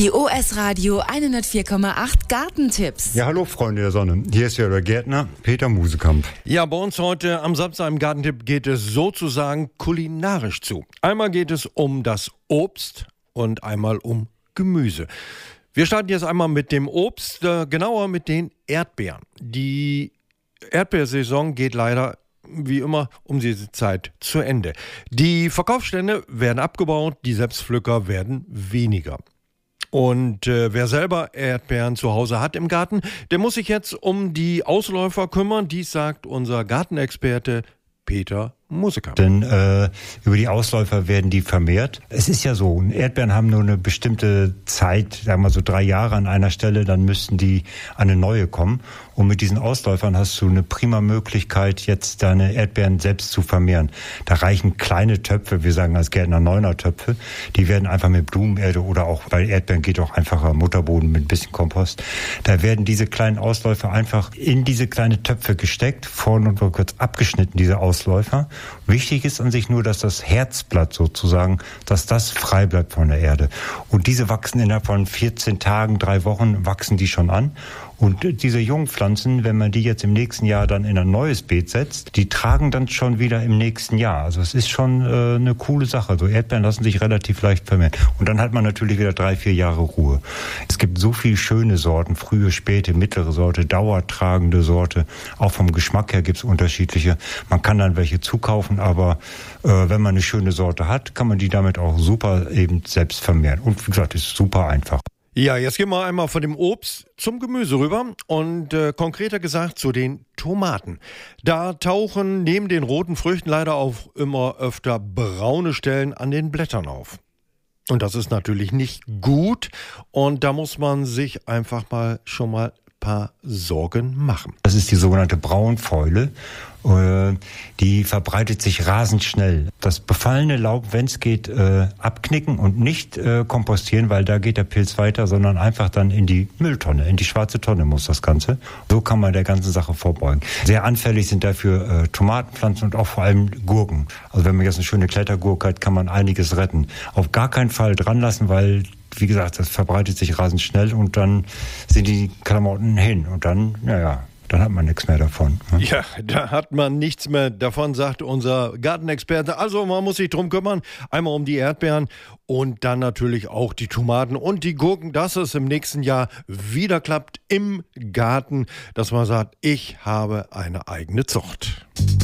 Die OS Radio 104,8 Gartentipps. Ja, hallo Freunde der Sonne. Hier ist ja der Gärtner Peter Musekamp. Ja, bei uns heute am Samstag im Gartentipp geht es sozusagen kulinarisch zu. Einmal geht es um das Obst und einmal um Gemüse. Wir starten jetzt einmal mit dem Obst, genauer mit den Erdbeeren. Die Erdbeersaison geht leider wie immer um diese Zeit zu Ende. Die Verkaufsstände werden abgebaut, die Selbstpflücker werden weniger. Und wer selber Erdbeeren zu Hause hat im Garten, der muss sich jetzt um die Ausläufer kümmern. Dies sagt unser Gartenexperte Peter Musekamp. Denn über die Ausläufer werden die vermehrt. Es ist ja so, Erdbeeren haben nur eine bestimmte Zeit, sagen wir so 3 Jahre an einer Stelle, dann müssten die an eine neue kommen. Und mit diesen Ausläufern hast du eine prima Möglichkeit, jetzt deine Erdbeeren selbst zu vermehren. Da reichen kleine Töpfe, wir sagen als Gärtner 9er Töpfe, die werden einfach mit Blumenerde oder auch, bei Erdbeeren geht auch einfacher Mutterboden mit ein bisschen Kompost. Da werden diese kleinen Ausläufer einfach in diese kleinen Töpfe gesteckt, vorne und kurz abgeschnitten, diese Ausläufer. Wichtig ist an sich nur, dass das Herzblatt sozusagen, dass das frei bleibt von der Erde. Und diese wachsen innerhalb von 14 Tagen, 3 Wochen wachsen die schon an. Und diese Jungpflanzen, wenn man die jetzt im nächsten Jahr dann in ein neues Beet setzt, die tragen dann schon wieder im nächsten Jahr. Also es ist schon eine coole Sache. So Erdbeeren lassen sich relativ leicht vermehren. Und dann hat man natürlich wieder 3-4 Jahre Ruhe. Es gibt so viele schöne Sorten, frühe, späte, mittlere Sorte, dauertragende Sorte. Auch vom Geschmack her gibt es unterschiedliche. Man kann dann welche zukaufen, aber wenn man eine schöne Sorte hat, kann man die damit auch super eben selbst vermehren. Und wie gesagt, ist super einfach. Ja, jetzt gehen wir einmal von dem Obst zum Gemüse rüber und konkreter gesagt zu den Tomaten. Da tauchen neben den roten Früchten leider auch immer öfter braune Stellen an den Blättern auf. Und das ist natürlich nicht gut und da muss man sich einfach mal schon mal ein paar Sorgen machen. Das ist die sogenannte Braunfäule. Die verbreitet sich rasend schnell. Das befallene Laub, wenn es geht, abknicken und nicht kompostieren, weil da geht der Pilz weiter, sondern einfach dann in die Mülltonne, in die schwarze Tonne muss das Ganze. So kann man der ganzen Sache vorbeugen. Sehr anfällig sind dafür Tomatenpflanzen und auch vor allem Gurken. Also wenn man jetzt eine schöne Klettergurke hat, kann man einiges retten. Auf gar keinen Fall dran lassen, weil wie gesagt, das verbreitet sich rasend schnell und dann sind die Klamotten hin und dann, dann hat man nichts mehr davon. Ne? Ja, da hat man nichts mehr davon, sagt unser Gartenexperte. Also man muss sich drum kümmern, einmal um die Erdbeeren und dann natürlich auch die Tomaten und die Gurken, dass es im nächsten Jahr wieder klappt im Garten, dass man sagt, ich habe eine eigene Zucht.